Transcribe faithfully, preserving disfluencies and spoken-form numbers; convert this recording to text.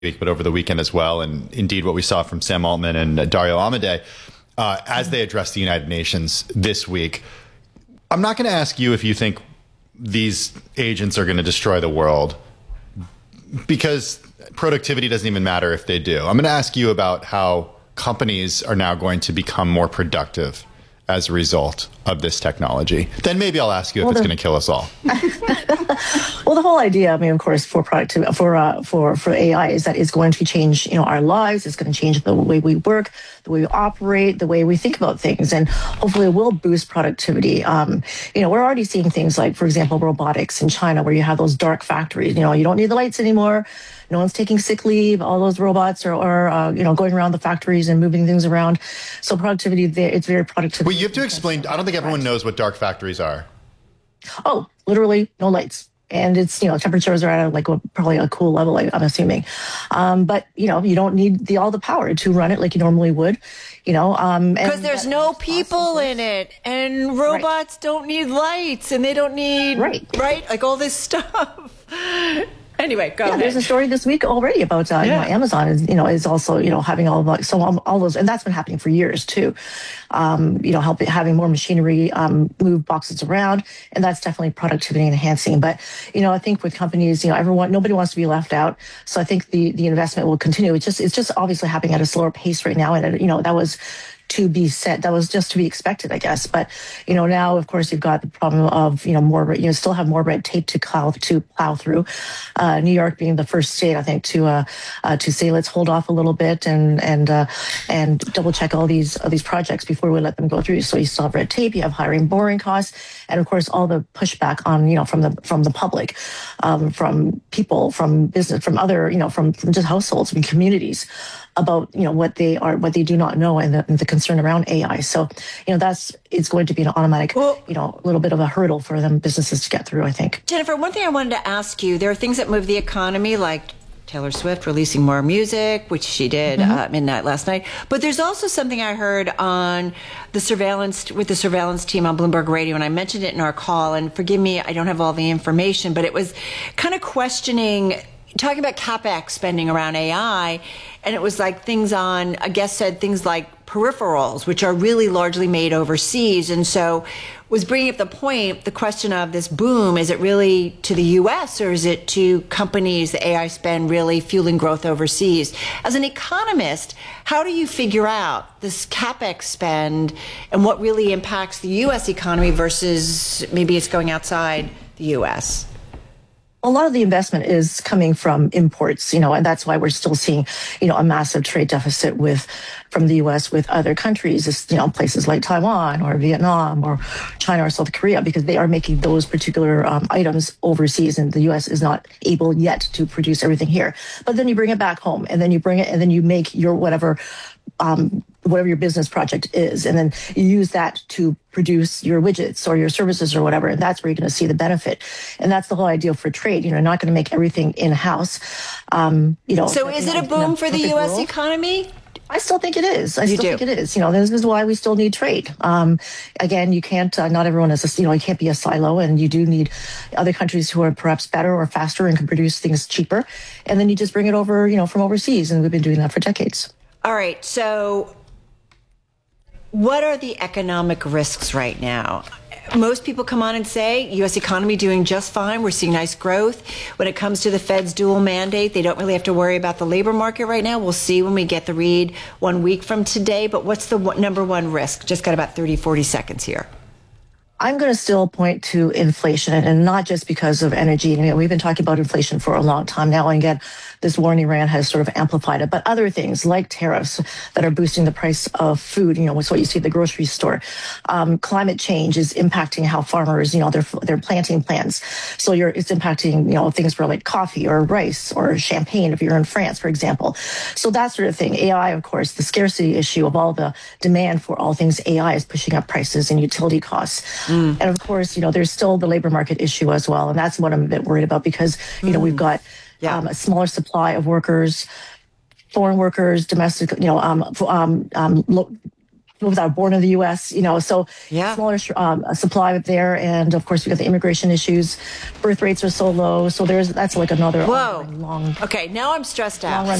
week, but over the weekend as well. And indeed, what we saw from Sam Altman and uh, Dario Amodei uh, as they addressed the United Nations this week. I'm not going to ask you if you think these agents are going to destroy the world, because productivity doesn't even matter if they do. I'm going to ask you about how companies are now going to become more productive as a result of this technology. Then maybe I'll ask you if well, it's going to kill us all. Well, the whole idea, I mean, of course, for productivity, for uh, for for A I is that it's going to change, you know, our lives. It's going to change the way we work, the way we operate, the way we think about things, and hopefully it will boost productivity. Um, you know, we're already seeing things like, for example, robotics in China, where you have those dark factories. You know, you don't need the lights anymore. No one's taking sick leave. All those robots are, are uh, you know, going around the factories and moving things around. So productivity, it's very productive. Well, you have to explain. I don't think everyone knows what dark factories are. Oh, literally no lights. And it's, you know, temperatures are at a, like a, probably a cool level, I'm assuming. Um, but, you know, you don't need the all the power to run it like you normally would, you know. Um, because there's no people in it, and robots right. don't need lights, and they don't need, right, right? Like all this stuff. Anyway, go yeah, ahead. There's a story this week already about uh, yeah. you know, Amazon is you know is also you know having all of like, so all, all those, and that's been happening for years too. Um, you know, helping having more machinery um, move boxes around, and that's definitely productivity enhancing. But you know, I think with companies, you know, everyone nobody wants to be left out. So I think the the investment will continue. It's just it's just obviously happening at a slower pace right now, and you know that was to be set. That was just to be expected, I guess. But, you know, now, of course, you've got the problem of, you know, more, you know, still have more red tape to plow, to plow through. Uh, New York being the first state, I think, to uh, uh, to say, let's hold off a little bit and and uh, and double check all these all these projects before we let them go through. So you still have red tape, you have hiring, borrowing costs, and of course, all the pushback on, you know, from the from the public, um, from people, from business, from other, you know, from, from just households and communities about, you know, what they are, what they do not know, and the, and the concern around A I. So, you know, that's, it's going to be an automatic, well, you know, a little bit of a hurdle for them businesses to get through, I think. Jennifer, one thing I wanted to ask you, there are things that move the economy, like Taylor Swift releasing more music, which she did mm-hmm. uh, midnight last night. But there's also something I heard on the surveillance, with the surveillance team on Bloomberg Radio, and I mentioned it in our call, and forgive me, I don't have all the information, but it was kind of questioning, talking about CapEx spending around A I, and it was like things on, a guest said things like peripherals, which are really largely made overseas. And so was bringing up the point, the question of this boom, is it really to the U S or is it to companies, the A I spend really fueling growth overseas? As an economist, how do you figure out this CapEx spend and what really impacts the U S economy versus maybe it's going outside the U S? A lot of the investment is coming from imports, you know, and that's why we're still seeing, you know, a massive trade deficit with, from the U S with other countries, it's, you know, places like Taiwan or Vietnam or China or South Korea, because they are making those particular um, items overseas, and the U S is not able yet to produce everything here. But then you bring it back home, and then you bring it, and then you make your whatever, um, whatever your business project is, and then you use that to produce your widgets or your services or whatever, and that's where you're going to see the benefit. And that's the whole idea for trade. You know, not going to make everything in-house. Um, you know. So is it a boom for the U S economy? I still think it is. I you still do. think it is. You know, this is why we still need trade. Um, again, you can't, uh, not everyone is, a, you know, you can't be a silo, and you do need other countries who are perhaps better or faster and can produce things cheaper. And then you just bring it over, you know, from overseas. And we've been doing that for decades. All right. So what are the economic risks right now? Most people come on and say, U S economy doing just fine. We're seeing nice growth. When it comes to the Fed's dual mandate, they don't really have to worry about the labor market right now. We'll see when we get the read one week from today. But what's the one, number one risk? Just got about thirty, forty seconds here. I'm going to still point to inflation, and not just because of energy. I mean, we've been talking about inflation for a long time now, and again, this war in Iran has sort of amplified it. But other things like tariffs that are boosting the price of food, you know, it's what you see at the grocery store. Um, climate change is impacting how farmers, you know, they're they're planting plants. So you're it's impacting, you know, things for like coffee or rice or champagne if you're in France, for example. So that sort of thing. A I, of course, the scarcity issue of all the demand for all things A I is pushing up prices and utility costs. Mm. And of course, you know, there's still the labor market issue as well. And that's what I'm a bit worried about, because, you mm. know, we've got yeah. um, a smaller supply of workers, foreign workers, domestic, you know, um, um, um, lo- without born in the U S, you know, so Yeah. smaller um, supply there. And of course, we got the immigration issues. Birth rates are so low. So there's, that's like another Whoa. long. Okay, now I'm stressed out. Long run